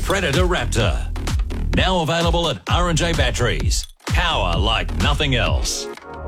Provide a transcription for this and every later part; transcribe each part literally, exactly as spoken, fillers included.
Predator Raptor. Now available at R and J Batteries. Power like nothing else.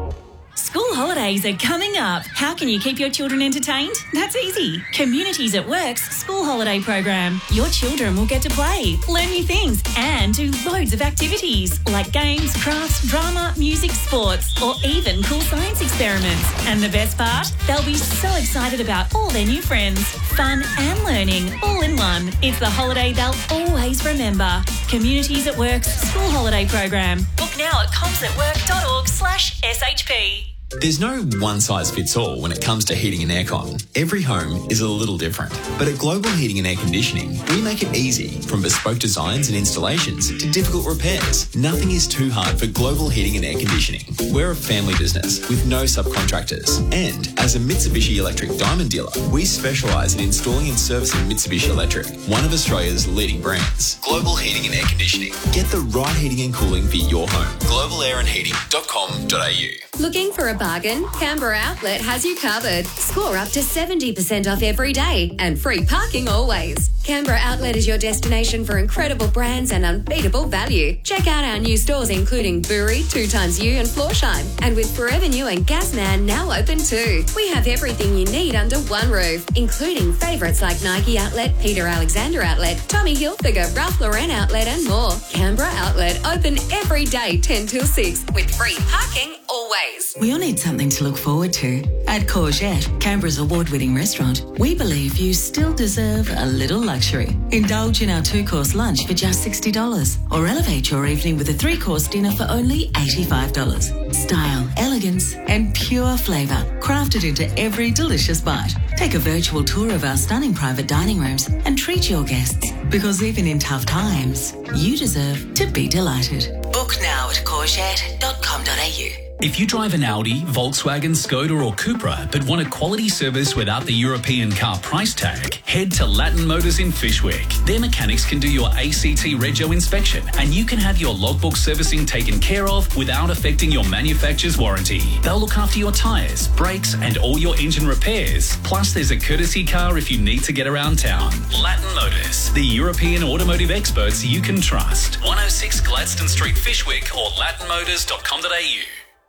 School holidays are coming up. How can you keep your children entertained? That's easy. Communities at Work's school holiday program. Your children will get to play, learn new things, and do loads of activities like games, crafts, drama, music, sports, or even cool science experiments. And the best part? They'll be so excited about all their new friends. Fun and learning all in one. It's the holiday they'll always remember. Communities at Work's school holiday program. Book now at comsatwork.org slash SHP. There's no one-size-fits-all when it comes to heating and aircon. Every home is a little different. But at Global Heating and Air Conditioning, we make it easy, from bespoke designs and installations to difficult repairs. Nothing is too hard for Global Heating and Air Conditioning. We're a family business with no subcontractors. And as a Mitsubishi Electric Diamond dealer, we specialise in installing and servicing Mitsubishi Electric, one of Australia's leading brands. Global Heating and Air Conditioning. Get the right heating and cooling for your home. global air and heating dot com dot a u. Looking for a bargain? Canberra Outlet has you covered. Score up to seventy percent off every day and free parking always. Canberra Outlet is your destination for incredible brands and unbeatable value. Check out our new stores including Buri, Two Times You and Florsheim. And with Forever New and Gasman now open too. We have everything you need under one roof, including favourites like Nike Outlet, Peter Alexander Outlet, Tommy Hilfiger, Ralph Lauren Outlet and more. Canberra Outlet open every day ten till six with free parking always. We all need something to look forward to. At Courgette, Canberra's award-winning restaurant, we believe you still deserve a little luxury. Indulge in our two-course lunch for just sixty dollars or elevate your evening with a three-course dinner for only eighty-five dollars. Style, elegance and pure flavour crafted into every delicious bite. Take a virtual tour of our stunning private dining rooms and treat your guests, because even in tough times, you deserve to be delighted. Book now at courgette dot com dot a u. If you drive an Audi, Volkswagen, Skoda or Cupra but want a quality service without the European car price tag, head to Latin Motors in Fishwick. Their mechanics can do your A C T Rego inspection and you can have your logbook servicing taken care of without affecting your manufacturer's warranty. They'll look after your tyres, brakes and all your engine repairs. Plus there's a courtesy car if you need to get around town. Latin Motors, the European automotive experts you can trust. one oh six Gladstone Street, Fishwick or latin motors dot com dot a u.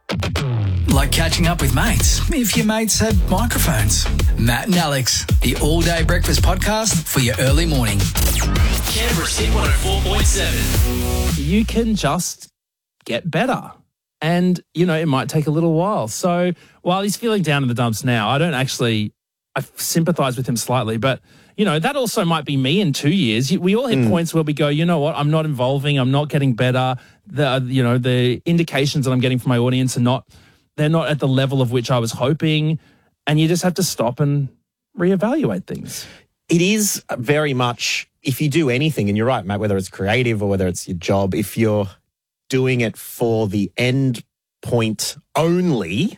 Like catching up with mates, if your mates had microphones. Matt and Alex, the all-day breakfast podcast for your early morning. Canberra's Hit one oh four point seven. You can just get better. And, you know, it might take a little while. So while he's feeling down in the dumps now, I don't actually, I sympathise with him slightly, but, you know, that also might be me in two years. We all hit mm. points where we go, you know what, I'm not evolving, I'm not getting better. The, you know, the indications that I'm getting from my audience are not, they're not at the level of which I was hoping. And you just have to stop and reevaluate things. It is very much, if you do anything, and you're right, Matt, whether it's creative or whether it's your job, if you're doing it for the end point only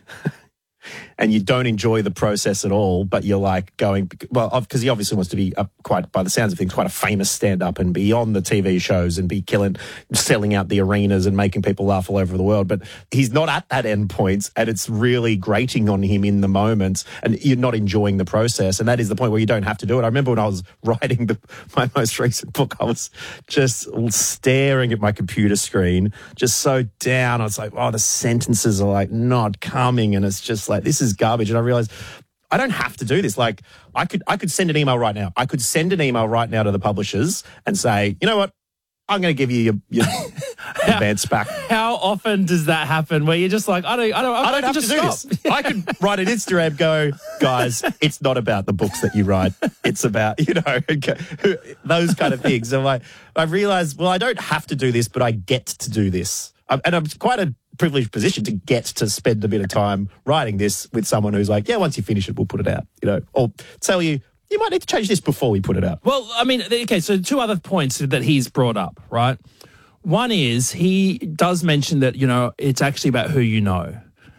and you don't enjoy the process at all, but you're like going, well, because he obviously wants to be a, quite, by the sounds of things, quite a famous stand-up and be on the T V shows and be killing, selling out the arenas and making people laugh all over the world. But he's not at that end point, and it's really grating on him in the moment, and you're not enjoying the process. And that is the point where you don't have to do it. I remember when I was writing the, my most recent book, I was just staring at my computer screen, just so down. I was like, oh, the sentences are like not coming, and it's just like, this is garbage. And I realized I don't have to do this. Like I could, I could send an email right now. I could send an email right now to the publishers and say, you know what? I'm going to give you your, your advance back. How often does that happen where you're just like, I don't, I don't, I, I don't have just to do stop. this. I could write an Instagram, go, guys, it's not about the books that you write. It's about, you know, those kind of things. So I, I realized, well, I don't have to do this, but I get to do this. And I'm quite a privileged position to get to spend a bit of time writing this with someone who's like, yeah, once you finish it, we'll put it out, you know, or tell you, you might need to change this before we put it out. Well, I mean, okay, so two other points that he's brought up, right? One is he does mention that, you know, it's actually about who you know.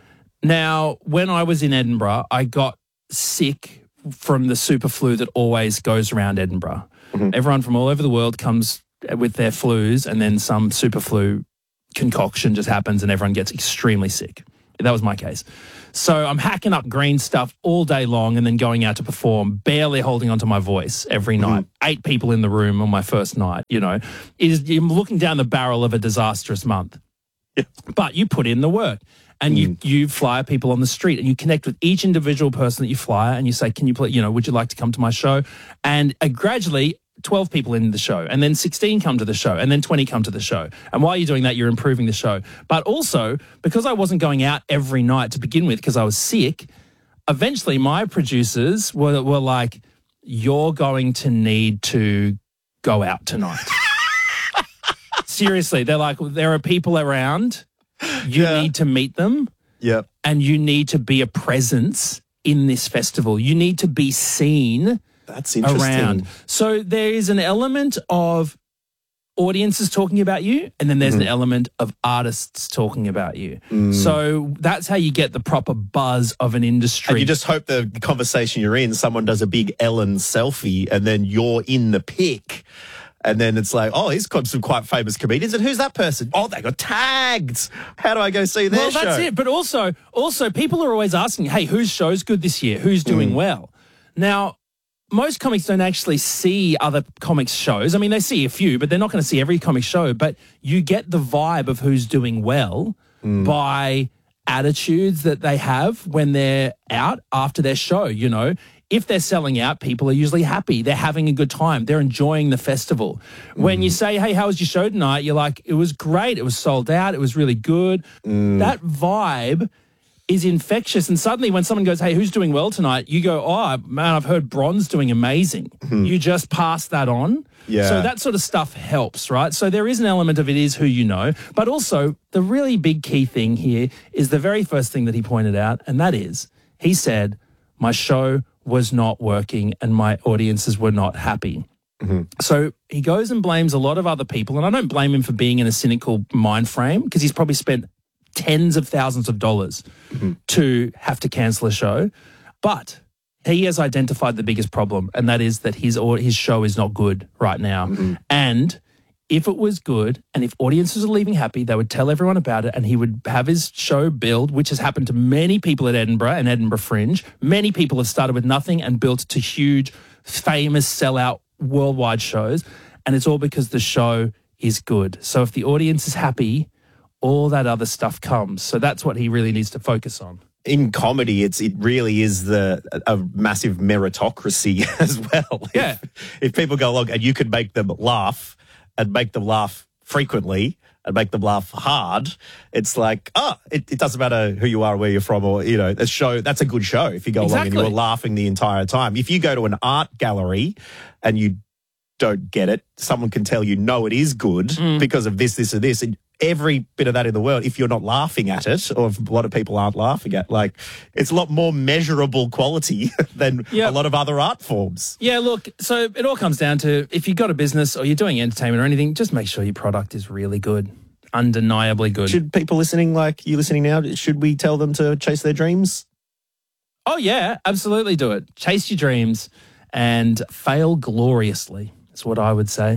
Now, when I was in Edinburgh, I got sick from the super flu that always goes around Edinburgh. Mm-hmm. Everyone from all over the world comes with their flus, and then some super flu concoction just happens and everyone gets extremely sick. That was my case. So I'm hacking up green stuff all day long and then going out to perform, barely holding onto my voice every night. Mm. Eight people in the room on my first night, you know. It is, you're looking down the barrel of a disastrous month. Yeah. But you put in the work. And you, you flyer people on the street and you connect with each individual person that you flyer and you say, can you play, you know, would you like to come to my show? And uh, gradually twelve people in the show and then sixteen come to the show and then twenty come to the show. And while you're doing that, you're improving the show. But also, because I wasn't going out every night to begin with because I was sick, eventually my producers were, were like, you're going to need to go out tonight. Seriously, they're like, there are people around. You yeah. need to meet them. Yep. And you need to be a presence in this festival. You need to be seen. That's interesting. Around. So there is an element of audiences talking about you, and then there's mm. an element of artists talking about you. Mm. So that's how you get the proper buzz of an industry. And you just hope the conversation you're in, someone does a big Ellen selfie, and then you're in the pic. And then it's like, oh, he's got some quite famous comedians. And who's that person? Oh, they got tagged. How do I go see their show? Well, that's it. But also, also, people are always asking, hey, whose show's good this year? Who's doing mm. well? Now, most comics don't actually see other comics' shows. I mean, they see a few, but they're not going to see every comic show. But you get the vibe of who's doing well mm. by attitudes that they have when they're out after their show, you know. If they're selling out, people are usually happy. They're having a good time. They're enjoying the festival. When mm. you say, hey, how was your show tonight? You're like, it was great. It was sold out. It was really good. Mm. That vibe is infectious. And suddenly when someone goes, hey, who's doing well tonight? You go, oh, man, I've heard Bron's doing amazing. Mm. You just pass that on. Yeah. So that sort of stuff helps, right? So there is an element of it is who you know. But also the really big key thing here is the very first thing that he pointed out, and that is he said, my show was not working and my audiences were not happy. Mm-hmm. So he goes and blames a lot of other people, and I don't blame him for being in a cynical mind frame because he's probably spent tens of thousands of dollars mm-hmm. to have to cancel a show. But he has identified the biggest problem, and that is that his or his show is not good right now. Mm-hmm. And if it was good and if audiences are leaving happy, they would tell everyone about it and he would have his show build, which has happened to many people at Edinburgh and Edinburgh Fringe. Many people have started with nothing and built to huge, famous, sellout worldwide shows. And it's all because the show is good. So if the audience is happy, all that other stuff comes. So that's what he really needs to focus on. In comedy, it's it really is the a massive meritocracy as well. Yeah. If, if people go along and you could make them laugh, and make them laugh frequently and make them laugh hard, it's like, oh, it, it doesn't matter who you are, where you're from, or, you know, a show, that's a good show if you go exactly. along and you're laughing the entire time. If you go to an art gallery and you don't get it, someone can tell you, no, it is good mm. because of this, this, and this. And every bit of that in the world, if you're not laughing at it, or if a lot of people aren't laughing at, like, it's a lot more measurable quality than yep. a lot of other art forms. Yeah, look, so it all comes down to if you've got a business or you're doing entertainment or anything, just make sure your product is really good, undeniably good. Should people listening, like you listening now, should we tell them to chase their dreams? Oh, yeah, absolutely do it. Chase your dreams and fail gloriously, is what I would say.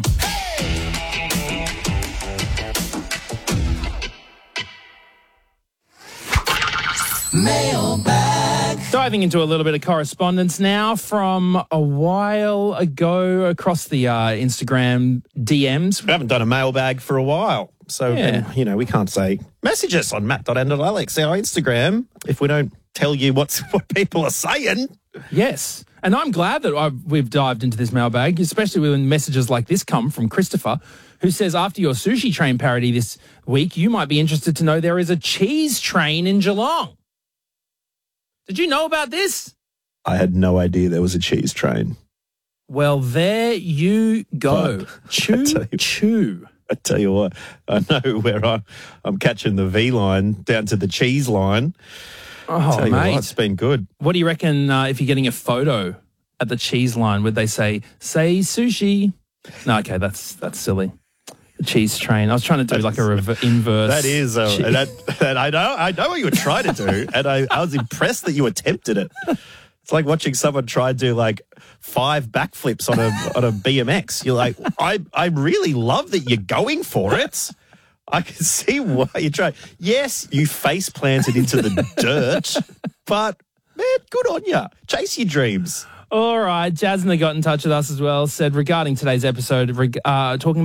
Mailbag. Diving into a little bit of correspondence now from a while ago across the uh, Instagram D Ms. We haven't done a mailbag for a while. So, yeah. and, you know, we can't say, message us on matt dot and dot alex, our Instagram, if we don't tell you what's what people are saying. Yes. And I'm glad that I've, we've dived into this mailbag, especially when messages like this come from Christopher, who says, after your Sushi Train parody this week, you might be interested to know there is a cheese train in Geelong. Did you know about this? I had no idea there was a cheese train. Well, there you go. But choo, you, choo. I tell you what, I know where I'm, I'm catching the V line down to the cheese line. Oh, tell mate. You what, it's been good. What do you reckon uh, if you're getting a photo at the cheese line, would they say, say sushi? No, okay, that's that's silly. The cheese train. I was trying to do like a rever- inverse. That is, uh, that, that I know, I know what you were trying to do, and I, I was impressed that you attempted it. It's like watching someone try to do like five backflips on a on a B M X. You're like, I I really love that you're going for it, I can see why you're trying. Yes, you face planted into the dirt, but man, good on you. Chase your dreams. All right. Jasna got in touch with us as well, said regarding today's episode, uh, talking